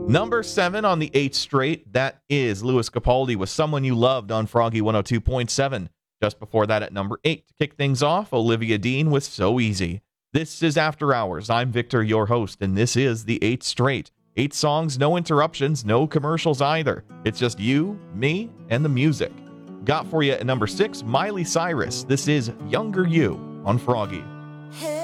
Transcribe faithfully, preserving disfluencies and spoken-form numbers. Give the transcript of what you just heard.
Number seven on the eighth straight, that is Louis Capaldi with Someone You Loved on Froggy one oh two point seven. Just before that at number eight, to kick things off, Olivia Dean with So Easy. This is After Hours. I'm Victor, your host, and this is the eighth straight. Eight songs, no interruptions, no commercials either. It's just you, me, and the music. Got for you at number six, Miley Cyrus. This is Younger You on Froggy. Hey.